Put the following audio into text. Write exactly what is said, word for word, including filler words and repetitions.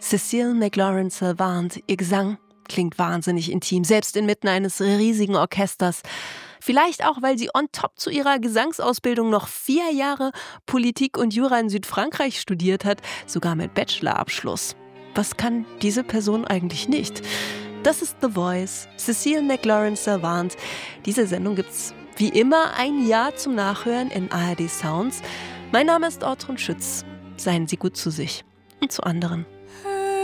Cécile McLaurin-Salvant, ihr Gesang klingt wahnsinnig intim, selbst inmitten eines riesigen Orchesters. Vielleicht auch, weil sie on top zu ihrer Gesangsausbildung noch vier Jahre Politik und Jura in Südfrankreich studiert hat, sogar mit Bachelorabschluss. Was kann diese Person eigentlich nicht? Das ist The Voice, Cécile McLaurin-Salvant. Diese Sendung gibt's wie immer ein Jahr zum Nachhören in A R D Sounds. Mein Name ist Ortrun Schütz. Seien Sie gut zu sich und zu anderen.